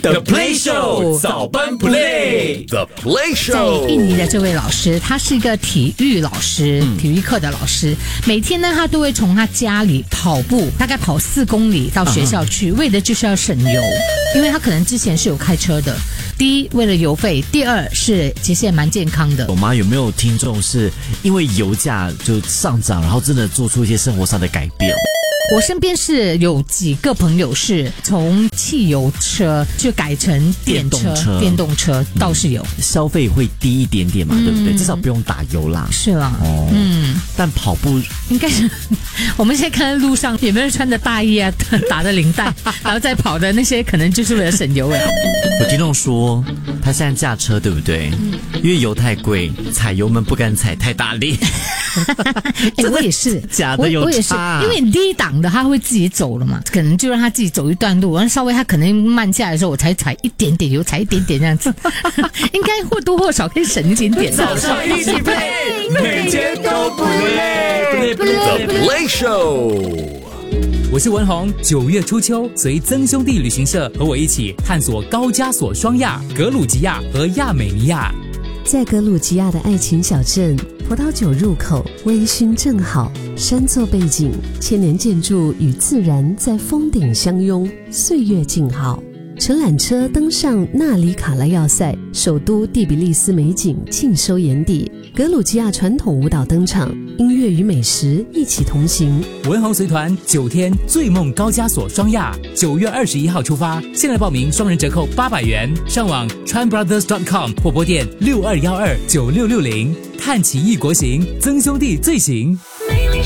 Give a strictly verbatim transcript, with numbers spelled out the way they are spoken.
The Play Show 早班 Play The Play 在 Show 印尼的这位老师，他是一个体育老师， 嗯体育课的老师。每天呢，他都会从他家里跑步，大概跑四公里到学校去，为的就是要省油，因为他可能之前是有开车的。第一，为了油费；第二是其实也蛮健康的。 我妈有没有听众是因为油价就上涨，然后真的做出一些生活上的改变？ 我身边是有几个朋友是从汽油车就改成电车、 电动车电动车倒是有， 消费会低一点点嘛，对不对？至少不用打油啦。 是啦， 哦， 嗯， 但跑步应该是我们现在看在路上有没有人穿着大衣啊，打着领带，然后再跑的那些，可能就是为了省油了。 有听众说他现在驾车，对不对？因为油太贵，踩油门不敢踩太大力。 哎、我也是， 假的有我我也是， 差因为低档的他会自己走了嘛，可能就让他自己走一段路，然后稍微他可能慢下来的时候，我才踩一点点油，踩一点点这样子，应该或多或少可以省一点点的。 早上一起 play， 每天都不累。 The Play Show 我是文宏，九月初秋，随曾兄弟旅行社和我一起探索高加索双亚、格鲁吉亚和亚美尼亚。 在格鲁吉亚的爱情小镇，葡萄酒入口，微醺正好，山作背景，千年建筑与自然在峰顶相拥，岁月静好。乘缆车登上纳里卡拉要塞，首都第比利斯美景尽收眼底。格鲁吉亚传统舞蹈登场，音乐与美食一起同行。 文宏随团九天醉梦高加索双亚，九月二十一号出发，现在报名双人折扣八百元，上网 tran brothers dot com 或拨电六二一二九六六零，探奇异国行，曾兄弟最行。